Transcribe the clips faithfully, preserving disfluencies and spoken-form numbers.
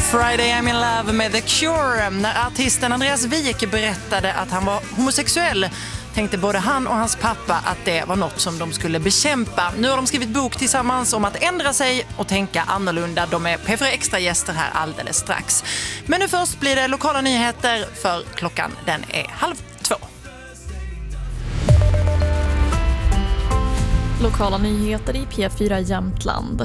Friday I'm in love med The Cure. När artisten Andreas Wik berättade att han var homosexuell tänkte både han och hans pappa att det var något som de skulle bekämpa. Nu har de skrivit bok tillsammans om att ändra sig och tänka annorlunda. De är P fyra Extra gäster här alldeles strax. Men nu först blir det lokala nyheter för klockan den är halv två. Lokala nyheter i P fyra Jämtland.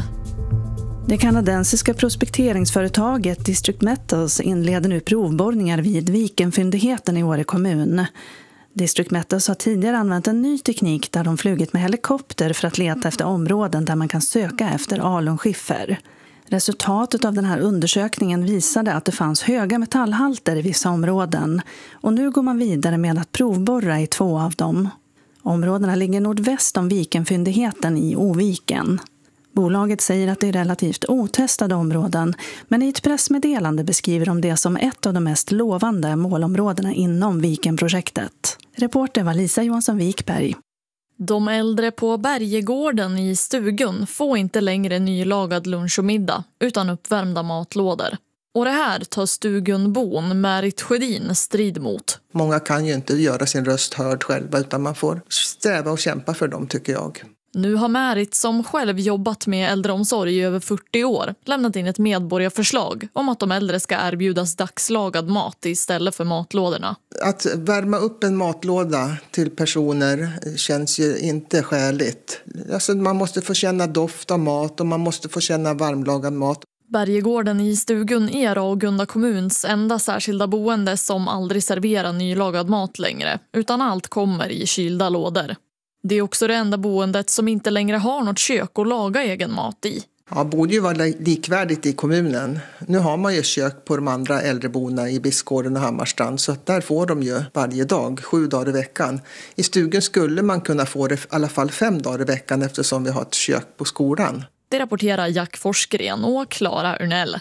Det kanadensiska prospekteringsföretaget District Metals inleder nu provborrningar vid Vikenfyndigheten i Åre kommun. District Metals har tidigare använt en ny teknik där de flugit med helikopter för att leta efter områden där man kan söka efter alunskiffer. Resultatet av den här undersökningen visade att det fanns höga metallhalter i vissa områden och nu går man vidare med att provborra i två av dem. Områdena ligger nordväst om Vikenfyndigheten i Oviken. Bolaget säger att det är relativt otestade områden, men i ett pressmeddelande beskriver de det som ett av de mest lovande målområdena inom Vikenprojektet. Reporter var Lisa Johansson Wikberg. De äldre på Bergegården i Stugun får inte längre nylagad lunch och middag utan uppvärmda matlådor. Och det här tar Stugunbon Märit Sjödin strid mot. Många kan ju inte göra sin röst hörd själva utan man får sträva och kämpa för dem, tycker jag. Nu har Märit, som själv jobbat med äldreomsorg i över fyrtio år, lämnat in ett medborgarförslag om att de äldre ska erbjudas dagslagad mat istället för matlådorna. Att värma upp en matlåda till personer känns ju inte skäligt. Alltså man måste få känna doft av mat och man måste få känna varmlagad mat. Bergegården i Stugun är Ragunda kommuns enda särskilda boende som aldrig serverar nylagad mat längre, utan allt kommer i kylda lådor. Det är också det enda boendet som inte längre har något kök att laga egen mat i. Ja, borde ju vara likvärdigt i kommunen. Nu har man ju kök på de andra äldreboendena i Biskgården och Hammarstrand, så att där får de ju varje dag, sju dagar i veckan. I Stugun skulle man kunna få det i alla fall fem dagar i veckan eftersom vi har ett kök på skolan. Det rapporterar Jack Forsgren och Klara Urnell.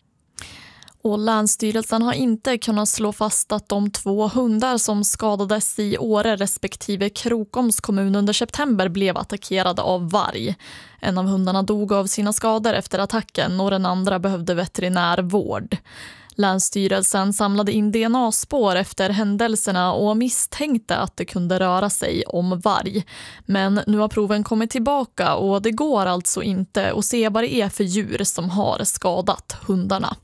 Och Länsstyrelsen har inte kunnat slå fast att de två hundar som skadades i Åre respektive Krokoms kommun under september blev attackerade av varg. En av hundarna dog av sina skador efter attacken och den andra behövde veterinärvård. Länsstyrelsen samlade in D N A-spår efter händelserna och misstänkte att det kunde röra sig om varg. Men nu har proven kommit tillbaka och det går alltså inte att se vad det är för djur som har skadat hundarna.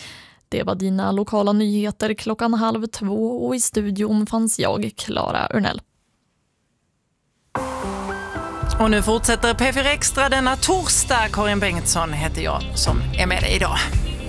Det var dina lokala nyheter klockan halv två och i studion fanns jag, Klara Urnell. Och nu fortsätter P fyra Extra denna torsdag. Karin Bengtsson heter jag som är med dig idag.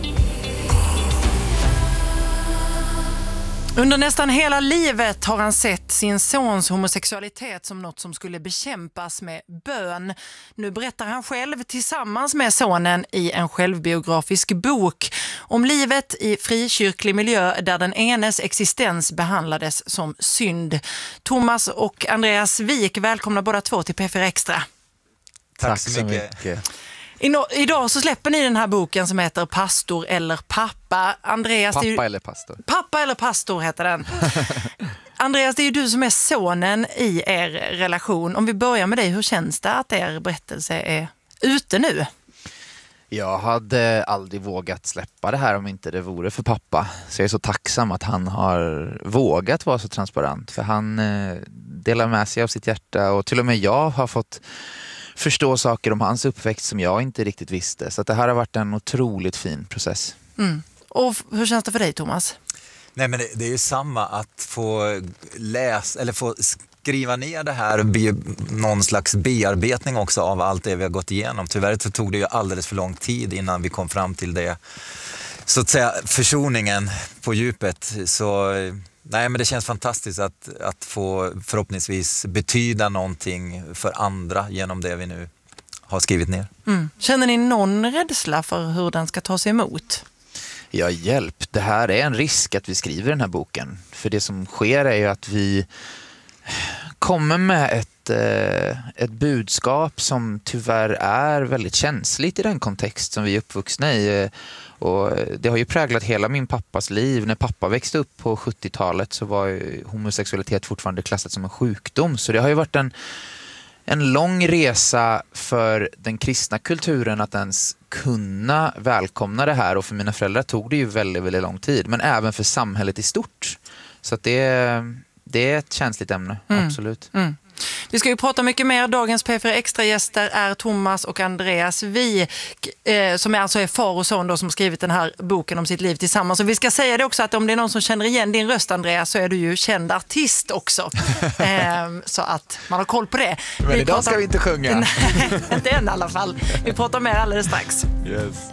Under nästan hela livet har han sett sin sons homosexualitet som något som skulle bekämpas med bön. Nu berättar han själv tillsammans med sonen i en självbiografisk bok om livet i frikyrklig miljö där den enes existens behandlades som synd. Thomas och Andreas Wik, välkomna båda två till P fyra Extra. Tack, Tack så mycket. mycket. Idag så släpper ni den här boken som heter Pastor eller pappa. Andreas, pappa ju... eller pastor. Pappa eller pastor heter den. Andreas, det är ju du som är sonen i er relation. Om vi börjar med dig, hur känns det att er berättelse är ute nu? Jag hade aldrig vågat släppa det här om inte det vore för pappa. Så jag är så tacksam att han har vågat vara så transparent. För han eh, delar med sig av sitt hjärta och till och med jag har fått förstå saker om hans uppväxt som jag inte riktigt visste. Så att det här har varit en otroligt fin process. Mm. Och hur känns det för dig, Thomas? Nej, men det, det är ju samma att få läsa eller få skriva ner det här och bli någon slags bearbetning också av allt det vi har gått igenom. Tyvärr så tog det ju alldeles för lång tid innan vi kom fram till det, så att säga, försoningen på djupet. Så nej, men det känns fantastiskt att, att få förhoppningsvis betyda någonting för andra genom det vi nu har skrivit ner. Mm. Känner ni någon rädsla för hur den ska ta sig emot? Ja, hjälp. Det här är en risk att vi skriver den här boken. För det som sker är ju att vi kommer med ett, ett budskap som tyvärr är väldigt känsligt i den kontext som vi är uppvuxna i. Och det har ju präglat hela min pappas liv. När pappa växte upp på sjuttiotalet så var homosexualitet fortfarande klassat som en sjukdom. Så det har ju varit en, en lång resa för den kristna kulturen att ens kunna välkomna det här, och för mina föräldrar tog det ju väldigt, väldigt lång tid, men även för samhället i stort. Så att det, det är ett känsligt ämne, mm. absolut. Mm. Vi ska ju prata mycket mer. Dagens P fyra Extra-gäster är Thomas och Andreas Wijk, eh, som är alltså är far och son då, som skrivit den här boken om sitt liv tillsammans. Och vi ska säga det också att om det är någon som känner igen din röst, Andreas, så är du ju känd artist också. eh, så att man har koll på det. Men vi idag pratar... ska vi inte sjunga. Nej, inte än i alla fall. Vi pratar mer alldeles strax. Yes.